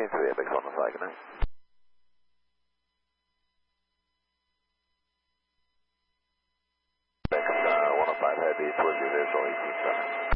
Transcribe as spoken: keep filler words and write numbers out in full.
Came through Apex one oh five, good night. Back up, uh, one oh five Heavy towards your visual, eighteen seven.